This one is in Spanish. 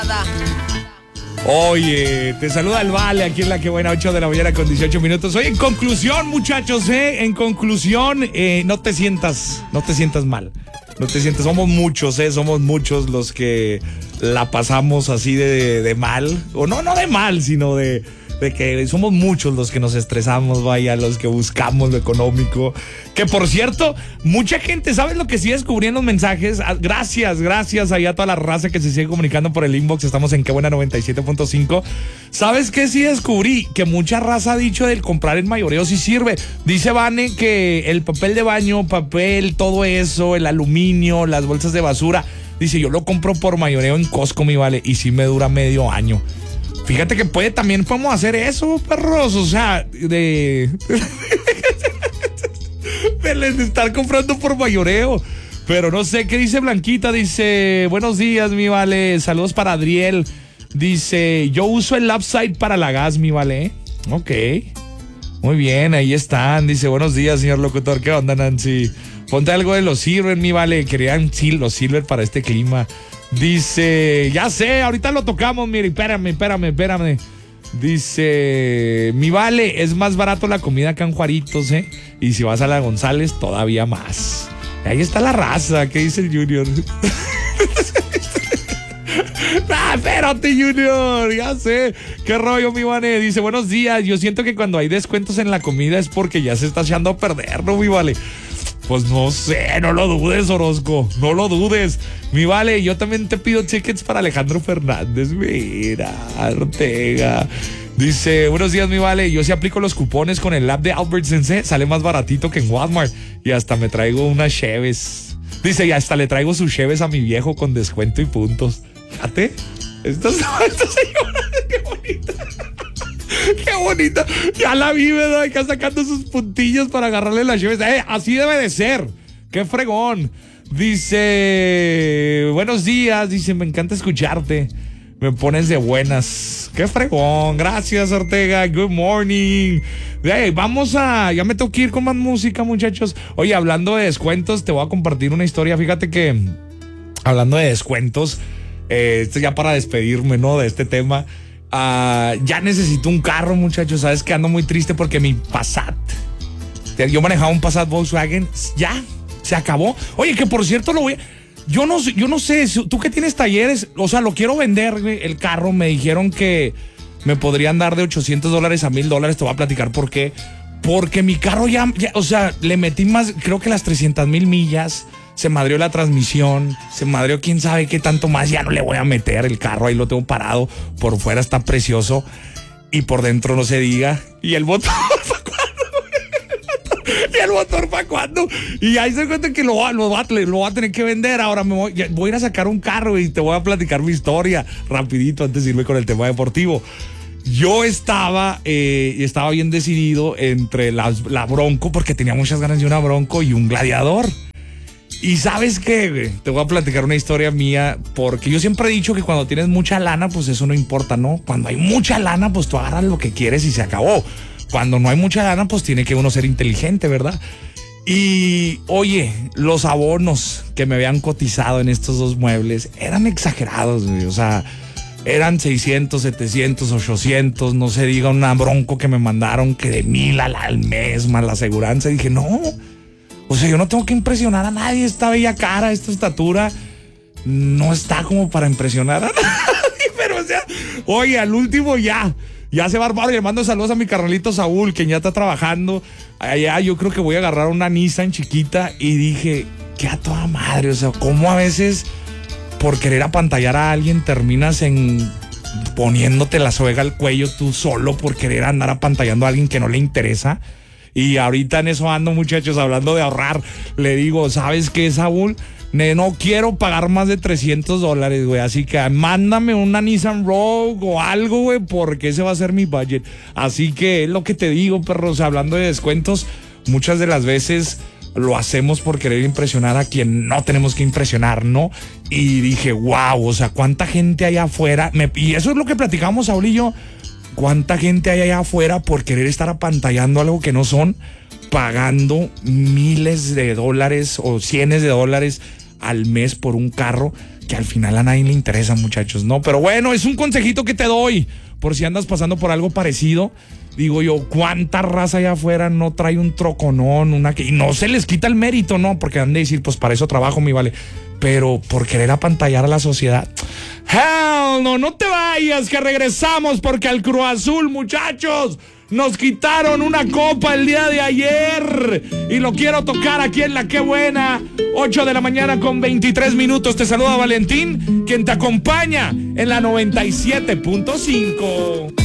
Oye, te saluda el Vale aquí en La Que Buena, 8 de la mañana con 18 minutos. Oye, en conclusión, muchachos, no te sientas mal. No te sientas, somos muchos los que la pasamos así de mal. O no de mal, sino de que somos muchos los que nos estresamos, vaya, los que buscamos lo económico. Que por cierto, mucha gente, ¿sabes lo que sí descubrí en los mensajes? Gracias allá a toda la raza que se sigue comunicando por el inbox. Estamos en Qué Buena 97.5. ¿Sabes qué sí descubrí? Que mucha raza ha dicho del comprar en mayoreo sí sirve. Dice Vane que el papel de baño, todo eso, el aluminio, las bolsas de basura. Dice, yo lo compro por mayoreo en Costco, mi Vale, y sí me dura medio año. Fíjate que también podemos hacer eso, perros, o sea, de estar comprando por mayoreo. Pero no sé, ¿qué dice Blanquita? Dice, buenos días, mi Vale, saludos para Adriel. Dice, yo uso el Upside para la gas, mi Vale. Ok, muy bien, ahí están. Dice, buenos días, señor locutor, ¿qué onda, Nancy? Ponte algo de los Silver, mi Vale, querían los Silver para este clima. Dice, ya sé, ahorita lo tocamos, mire, espérame. Dice, mi Vale, es más barato la comida acá en Juaritos, y si vas a la González, todavía más. Ahí está la raza, ¿qué dice el Junior? Espérate, Junior, ya sé. ¿Qué rollo, mi Vale? Dice, buenos días, yo siento que cuando hay descuentos en la comida es porque ya se está echando a perder, ¿no, mi Vale? Pues no sé, no lo dudes, Orozco, no lo dudes. Mi Vale, yo también te pido tickets para Alejandro Fernández. Mira, Ortega. Dice, buenos días, mi Vale, yo sí aplico los cupones con el app de Albertsons, sale más baratito que en Walmart. Y hasta me traigo unas cheves. Dice, y hasta le traigo sus cheves a mi viejo con descuento y puntos. Fíjate, esta señora, qué bonita. Qué bonita. Ya la vi, ¿verdad? Acá sacando sus puntillos para agarrarle las cheves. Así debe de ser. Qué fregón. Dice, buenos días. Dice, me encanta escucharte. Me pones de buenas. Qué fregón. Gracias, Ortega. Good morning. Ya me tengo que ir con más música, muchachos. Oye, hablando de descuentos, te voy a compartir una historia. Fíjate que, hablando de descuentos, esto ya para despedirme, ¿no? De este tema. Ya necesito un carro, muchachos. Sabes que ando muy triste porque mi Passat, yo manejaba un Passat Volkswagen, ya se acabó. Oye, que por cierto yo no sé, tú que tienes talleres, o sea, lo quiero vender, el carro. Me dijeron que me podrían dar de $800 a $1,000. Te voy a platicar por qué. Porque mi carro ya, o sea, le metí más, creo que las 300,000 millas. Se madrió la transmisión, se madrió quién sabe qué tanto más. Ya no le voy a meter el carro, ahí lo tengo parado. Por fuera está precioso y por dentro no se diga. Y el motor, ¿para cuándo? Y ahí se cuenta que lo voy a tener que vender. Ahora voy a ir a sacar un carro y te voy a platicar mi historia rapidito antes de irme con el tema deportivo. Yo estaba bien decidido entre la Bronco, porque tenía muchas ganas de una Bronco y un Gladiador. Y ¿sabes qué, güey? Te voy a platicar una historia mía, porque yo siempre he dicho que cuando tienes mucha lana, pues eso no importa, ¿no? Cuando hay mucha lana, pues tú agarras lo que quieres y se acabó. Cuando no hay mucha lana, pues tiene que uno ser inteligente, ¿verdad? Y, oye, los abonos que me habían cotizado en estos dos muebles eran exagerados, güey. O sea, eran 600, 700, 800, no se diga una Bronco que me mandaron que de 1,000 al mes más la aseguranza. Y dije, no. O sea, yo no tengo que impresionar a nadie. Esta bella cara, esta estatura, no está como para impresionar a nadie. Pero, o sea, oye, al último ya se va a armar. Le mando saludos a mi carnalito Saúl, que ya está trabajando. Allá yo creo que voy a agarrar una Nissan chiquita. Y dije, qué a toda madre. O sea, cómo a veces por querer apantallar a alguien terminas en poniéndote la soga al cuello tú solo por querer andar apantallando a alguien que no le interesa. Y ahorita en eso ando, muchachos, hablando de ahorrar. Le digo, ¿sabes qué, Saúl? No quiero pagar más de $300, güey. Así que mándame una Nissan Rogue o algo, güey, porque ese va a ser mi budget. Así que es lo que te digo, perros. Hablando de descuentos, muchas de las veces lo hacemos por querer impresionar a quien no tenemos que impresionar, ¿no? Y dije, wow, o sea, cuánta gente hay afuera. Y eso es lo que platicamos, Saúl y yo. ¿Cuánta gente hay allá afuera por querer estar apantallando algo que no son, pagando miles de dólares o cientos de dólares al mes por un carro que al final a nadie le interesa, muchachos, ¿no? Pero bueno, es un consejito que te doy por si andas pasando por algo parecido. Digo yo, ¿cuánta raza allá afuera no trae un troconón? Y no se les quita el mérito, ¿no? Porque han de decir, pues para eso trabajo, mi vale. Pero por querer apantallar a la sociedad. Hell no, no te vayas, que regresamos porque al Cruz Azul, muchachos, nos quitaron una copa el día de ayer. Y lo quiero tocar aquí en La Qué Buena. 8 de la mañana con 23 minutos. Te saluda Valentín, quien te acompaña en la 97.5.